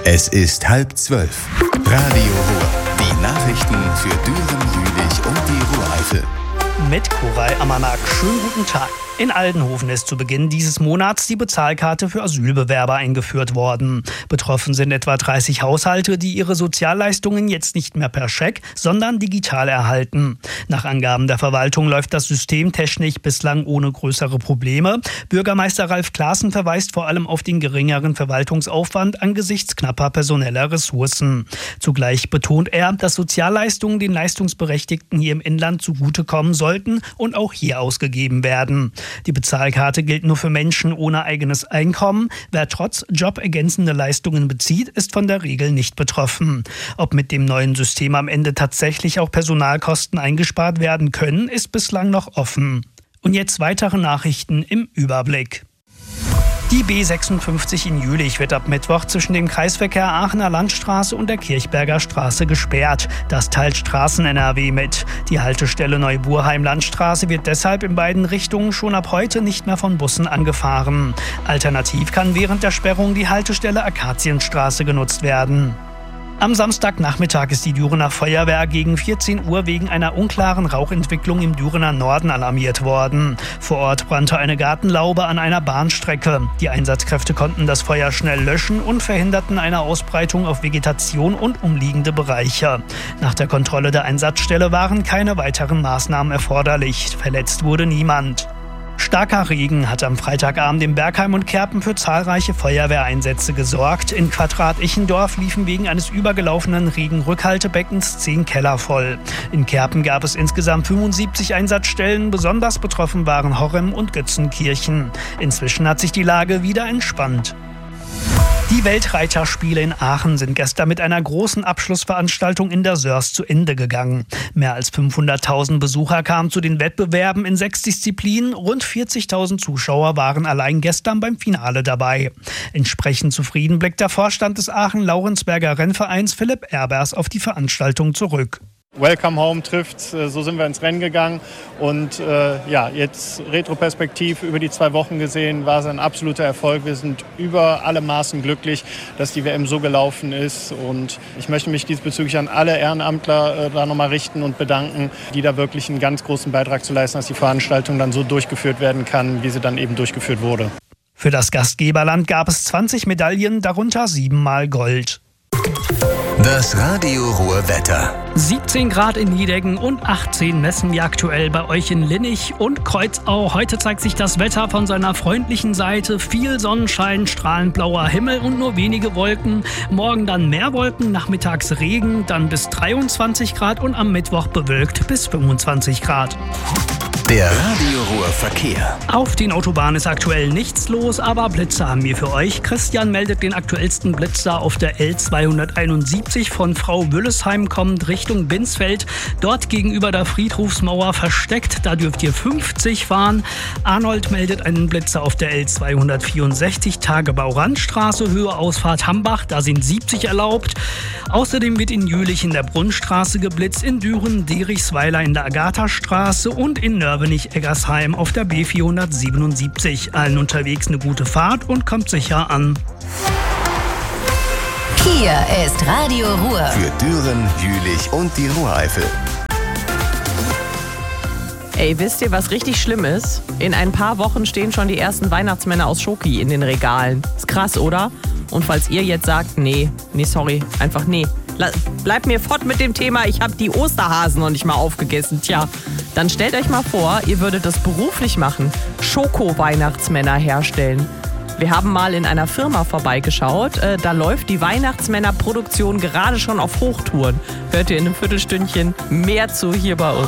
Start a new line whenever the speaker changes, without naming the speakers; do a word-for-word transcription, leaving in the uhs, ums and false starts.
Es ist halb zwölf. Radio Ruhr. Die Nachrichten für Düren, Jülich und die Ruhr-Eifel.
Mit Koray Amanak. Schönen guten Tag. In Aldenhoven ist zu Beginn dieses Monats die Bezahlkarte für Asylbewerber eingeführt worden. Betroffen sind etwa dreißig Haushalte, die ihre Sozialleistungen jetzt nicht mehr per Scheck, sondern digital erhalten. Nach Angaben der Verwaltung läuft das System technisch bislang ohne größere Probleme. Bürgermeister Ralf Klaassen verweist vor allem auf den geringeren Verwaltungsaufwand angesichts knapper personeller Ressourcen. Zugleich betont er, dass Sozialleistungen den Leistungsberechtigten hier im Inland zugutekommen sollten und auch hier ausgegeben werden. Die Bezahlkarte gilt nur für Menschen ohne eigenes Einkommen. Wer trotz Job ergänzende Leistungen bezieht, ist von der Regel nicht betroffen. Ob mit dem neuen System am Ende tatsächlich auch Personalkosten eingespart werden können, ist bislang noch offen. Und jetzt weitere Nachrichten im Überblick. Die B sechsundfünfzig in Jülich wird ab Mittwoch zwischen dem Kreisverkehr Aachener Landstraße und der Kirchberger Straße gesperrt. Das teilt Straßen-N R W mit. Die Haltestelle Neuburheim-Landstraße wird deshalb in beiden Richtungen schon ab heute nicht mehr von Bussen angefahren. Alternativ kann während der Sperrung die Haltestelle Akazienstraße genutzt werden. Am Samstagnachmittag ist die Dürener Feuerwehr gegen vierzehn Uhr wegen einer unklaren Rauchentwicklung im Dürener Norden alarmiert worden. Vor Ort brannte eine Gartenlaube an einer Bahnstrecke. Die Einsatzkräfte konnten das Feuer schnell löschen und verhinderten eine Ausbreitung auf Vegetation und umliegende Bereiche. Nach der Kontrolle der Einsatzstelle waren keine weiteren Maßnahmen erforderlich. Verletzt wurde niemand. Starker Regen hat am Freitagabend in Bergheim und Kerpen für zahlreiche Feuerwehreinsätze gesorgt. In Quadrat Ichendorf liefen wegen eines übergelaufenen Regenrückhaltebeckens zehn Keller voll. In Kerpen gab es insgesamt fünfundsiebzig Einsatzstellen. Besonders betroffen waren Horrem und Götzenkirchen. Inzwischen hat sich die Lage wieder entspannt. Die Weltreiterspiele in Aachen sind gestern mit einer großen Abschlussveranstaltung in der Sörs zu Ende gegangen. Mehr als fünfhunderttausend Besucher kamen zu den Wettbewerben in sechs Disziplinen. Rund vierzigtausend Zuschauer waren allein gestern beim Finale dabei. Entsprechend zufrieden blickt der Vorstand des Aachen-Laurenzberger Rennvereins Philipp Erbers auf die Veranstaltung zurück.
Welcome Home trifft, so sind wir ins Rennen gegangen und äh, ja, jetzt retroperspektiv über die zwei Wochen gesehen war es ein absoluter Erfolg. Wir sind über alle Maßen glücklich, dass die W M so gelaufen ist und ich möchte mich diesbezüglich an alle Ehrenamtler äh, da nochmal richten und bedanken, die da wirklich einen ganz großen Beitrag zu leisten, dass die Veranstaltung dann so durchgeführt werden kann, wie sie dann eben durchgeführt wurde.
Für das Gastgeberland gab es zwanzig Medaillen, darunter siebenmal Gold.
Das Radio Ruhr Wetter.
siebzehn Grad in Niedeggen und achtzehn messen wir aktuell bei euch in Linnich und Kreuzau. Heute zeigt sich das Wetter von seiner freundlichen Seite. Viel Sonnenschein, strahlend blauer Himmel und nur wenige Wolken. Morgen dann mehr Wolken, nachmittags Regen, dann bis dreiundzwanzig Grad und am Mittwoch bewölkt bis fünfundzwanzig Grad.
Der Radio Ruhr Verkehr.
Auf den Autobahnen ist aktuell nichts los, aber Blitzer haben wir für euch. Christian meldet den aktuellsten Blitzer auf der L zweihunderteinundsiebzig von Frau Wüllesheim kommend Richtung Binsfeld. Dort gegenüber der Friedhofsmauer versteckt, da dürft ihr fünfzig fahren. Arnold meldet einen Blitzer auf der L zweihundertvierundsechzig Tagebau-Randstraße, Höhe Ausfahrt Hambach, da sind siebzig erlaubt. Außerdem wird in Jülich in der Brunnstraße geblitzt, in Düren, Derichsweiler in der Agathastraße und in Nörvenich-Eggersheim auf der B vierhundertsiebenundsiebzig. Allen unterwegs eine gute Fahrt und kommt sicher an.
Hier ist Radio Ruhr.
Für Düren, Jülich und die Ruhr-Eifel.
Ey, wisst ihr, was richtig schlimm ist? In ein paar Wochen stehen schon die ersten Weihnachtsmänner aus Schoki in den Regalen. Ist krass, oder? Und falls ihr jetzt sagt, nee, nee, sorry, einfach nee. Bleibt mir fort mit dem Thema, ich habe die Osterhasen noch nicht mal aufgegessen. Tja, dann stellt euch mal vor, ihr würdet das beruflich machen. Schoko-Weihnachtsmänner herstellen. Wir haben mal in einer Firma vorbeigeschaut. Äh, da läuft die Weihnachtsmänner-Produktion gerade schon auf Hochtouren. Hört ihr in einem Viertelstündchen mehr zu hier bei uns.